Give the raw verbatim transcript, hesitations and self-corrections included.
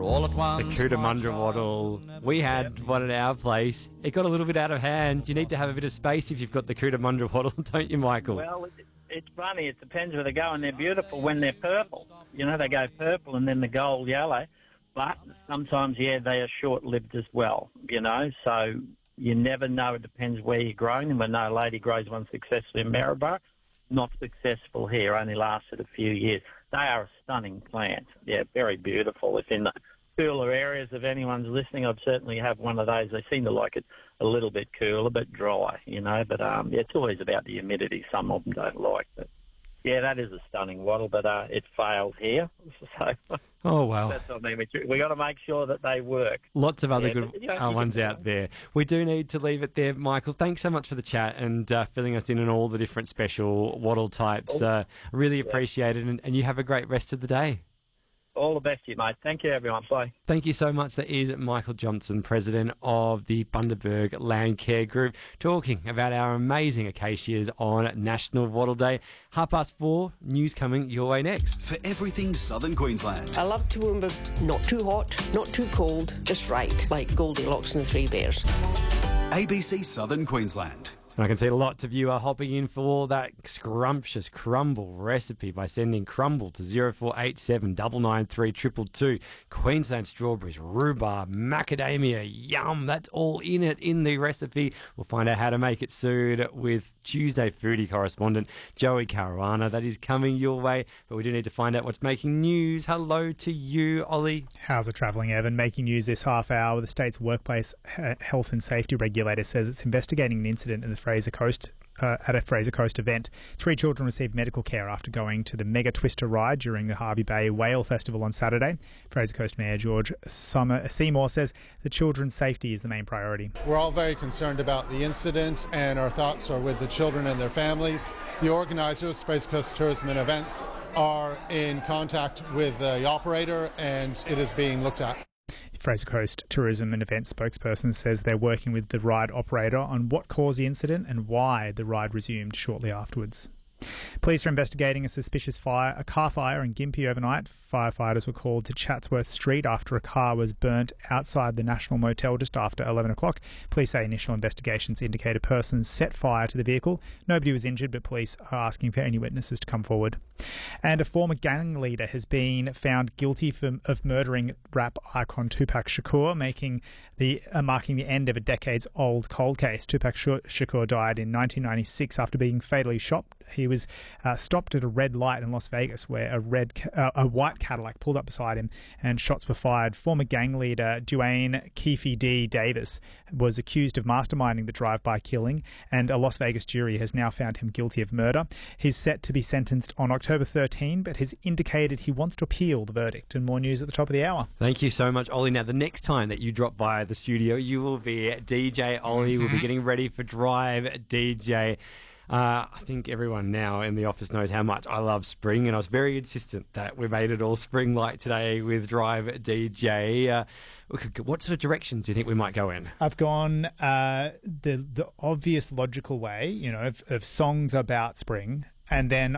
for all at once. The Cootamundra wattle. We had yep. one at our place. It got a little bit out of hand. You need to have a bit of space if you've got the Cootamundra wattle, don't you, Michael? Well, it, it's funny. It depends where they go, and they're beautiful when they're purple. You know, they go purple and then the gold yellow. But sometimes, yeah, they are short-lived as well, you know, so you never know. It depends where you're growing them. When no lady grows one successfully in Maryborough, not successful here, only lasted a few years. They are a stunning plant. Yeah, very beautiful. If in the cooler areas, if anyone's listening, I'd certainly have one of those. They seem to like it a little bit cooler, a bit dry, you know, but um, yeah, it's always about the humidity. Some of them don't like it. Yeah, that is a stunning wattle, but uh, it failed here. So, oh, well. That's what I mean. We've got to make sure that they work. Lots of other yeah, good but, you know, uh, ones can, out there. We do need to leave it there, Michael. Thanks so much for the chat and uh, filling us in on all the different special wattle types. Uh, really appreciate it, and, and you have a great rest of the day. All the best to you, mate. Thank you, everyone. Bye. Thank you so much. That is Michael Johnson, president of the Bundaberg Land Care Group, talking about our amazing acacias on National Wattle Day. Half past four, news coming your way next. For everything Southern Queensland. I love Toowoomba, not too hot, not too cold, just right, like Goldilocks and the Three Bears. A B C Southern Queensland. And I can see lots of you are hopping in for that scrumptious crumble recipe by sending crumble to zero four eight seven nine nine three two two two. Queensland strawberries, rhubarb, macadamia, yum. That's all in it in the recipe. We'll find out how to make it soon with Tuesday foodie correspondent Joey Caruana. That is coming your way, but we do need to find out what's making news. Hello to you, Ollie. How's it travelling, Evan? Making news this half hour. The state's workplace health and safety regulator says it's investigating an incident in the Fraser Coast uh, at a Fraser Coast event. Three children received medical care after going to the Mega Twister ride during the Harvey Bay Whale Festival on Saturday. Fraser Coast Mayor George Summer Seymour says the children's safety is the main priority. We're all very concerned about the incident, and our thoughts are with the children and their families. The organisers, Fraser Coast Tourism and Events, are in contact with the operator, and it is being looked at. Fraser Coast Tourism and Events spokesperson says they're working with the ride operator on what caused the incident and why the ride resumed shortly afterwards. Police are investigating a suspicious fire, a car fire in Gympie overnight. Firefighters were called to Chatsworth Street after a car was burnt outside the National Motel just after eleven o'clock. Police say initial investigations indicate a person set fire to the vehicle. Nobody was injured, but police are asking for any witnesses to come forward. And a former gang leader has been found guilty for, of murdering rap icon Tupac Shakur, making the uh, marking the end of a decades-old cold case. Tupac Shakur died in nineteen ninety-six after being fatally shot. He was uh, stopped at a red light in Las Vegas where a red, uh, a white Cadillac pulled up beside him and shots were fired. Former gang leader Duane Keefe D. Davis was accused of masterminding the drive-by killing, and a Las Vegas jury has now found him guilty of murder. He's set to be sentenced on October thirteenth, but has indicated he wants to appeal the verdict. And more news at the top of the hour. Thank you so much, Ollie. Now, the next time that you drop by the studio, you will be D J Ollie. Mm-hmm. We'll be getting ready for Drive D J. Uh, I think everyone now in the office knows how much I love spring, and I was very insistent that we made it all spring-like today with Drive D J. Uh, what sort of directions do you think we might go in? I've gone uh, the the obvious logical way, you know, of, of songs about spring. And then